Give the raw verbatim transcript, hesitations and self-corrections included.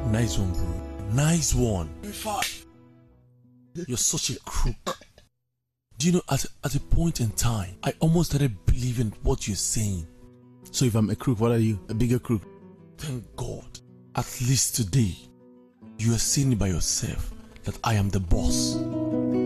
Nice one, bro. Nice one. You're such a crook. Do you know, at, at a point in time, I almost started believing what you're saying. So if I'm a crook, what are you? A bigger crook? Thank God. At least today, you are seeing by yourself that I am the boss.